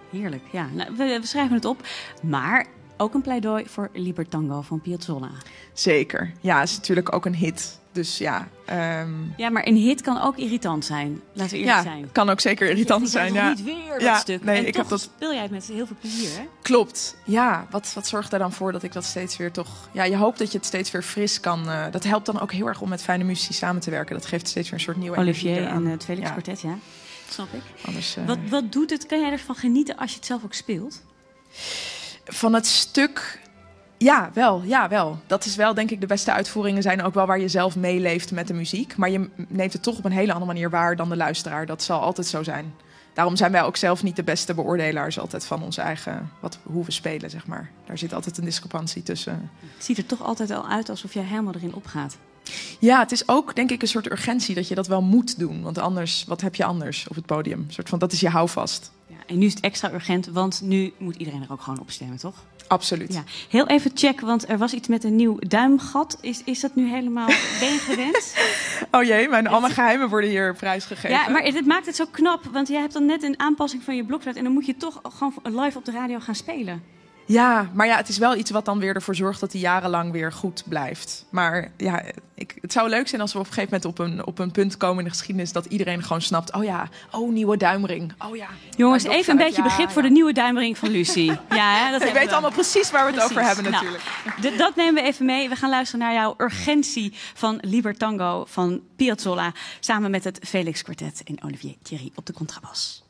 Heerlijk, ja. Nou, we schrijven het op. Maar ook een pleidooi voor Libertango van Piazzolla. Zeker. Ja, is natuurlijk ook een hit. Dus ja... Ja, maar een hit kan ook irritant zijn. Laten we eerlijk zijn. Ja, kan ook zeker irritant zijn. Ja, niet weer dat stuk. Nee, en ik toch heb dat... speel jij het met heel veel plezier, hè? Klopt. Ja, wat zorgt er dan voor dat ik dat steeds weer toch... Ja, je hoopt dat je het steeds weer fris kan... dat helpt dan ook heel erg om met fijne muzici samen te werken. Dat geeft steeds weer een soort nieuwe Olivier energie en aan. het Felix Quartet, ja. Snap ik. Anders, Wat doet het? Kan jij ervan genieten als je het zelf ook speelt? Van het stuk... Ja, wel. Dat is wel, denk ik, de beste uitvoeringen zijn ook wel waar je zelf meeleeft met de muziek. Maar je neemt het toch op een hele andere manier waar dan de luisteraar. Dat zal altijd zo zijn. Daarom zijn wij ook zelf niet de beste beoordelaars altijd van onze eigen, hoe we spelen, zeg maar. Daar zit altijd een discrepantie tussen. Het ziet er toch altijd al uit alsof jij helemaal erin opgaat. Ja, het is ook, denk ik, een soort urgentie dat je dat wel moet doen. Want anders, wat heb je anders op het podium? Een soort van, dat is je houvast. Ja, en nu is het extra urgent, want nu moet iedereen er ook gewoon op stemmen, toch? Absoluut. Ja. Heel even check, want er was iets met een nieuw duimgat. Is dat nu helemaal... Ben je gewend? Oh jee, alle geheimen worden hier prijsgegeven. Ja, maar het maakt het zo knap, want jij hebt dan net een aanpassing van je blokfluit en dan moet je toch gewoon live op de radio gaan spelen. Ja, maar ja, het is wel iets wat dan weer ervoor zorgt dat hij jarenlang weer goed blijft. Maar ja, het zou leuk zijn als we op een gegeven moment op een punt komen in de geschiedenis dat iedereen gewoon snapt, nieuwe duimring. Oh ja. Jongens, even een beetje begrip voor de nieuwe duimring van Lucie. Ja, dat weet allemaal precies waar we het over hebben natuurlijk. Nou, dat nemen we even mee. We gaan luisteren naar jouw Urgentie van Libertango van Piazzolla samen met het Felix Quartet en Olivier Thierry op de contrabas.